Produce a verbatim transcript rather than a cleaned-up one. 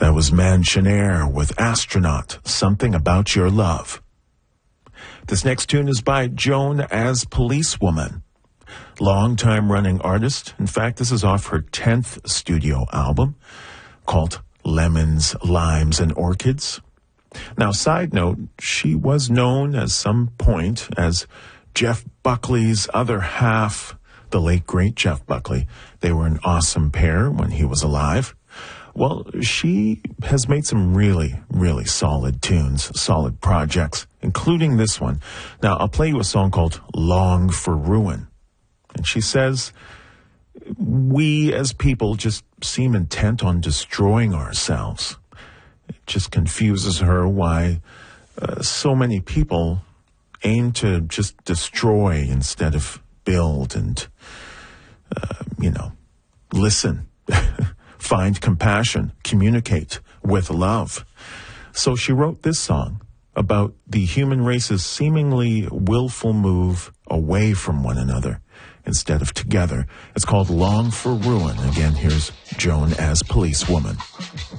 That was Mansionaire with Astronaut, Something About Your Love. This next tune is by Joan as Policewoman, long-time running artist. In fact, this is off her tenth studio album called Lemons, Limes, and Orchids. Now, side note, she was known at some point as Jeff Buckley's other half, the late, great Jeff Buckley. They were an awesome pair when he was alive. Well, she has made some really, really solid tunes, solid projects, including this one. Now, I'll play you a song called Long for Ruin. And she says, we as people just seem intent on destroying ourselves. It just confuses her why uh, so many people aim to just destroy instead of build and, uh, you know, listen. Find compassion, communicate with love. So she wrote this song about the human race's seemingly willful move away from one another instead of together. It's called Long for Ruin. Again, here's Joan as Policewoman.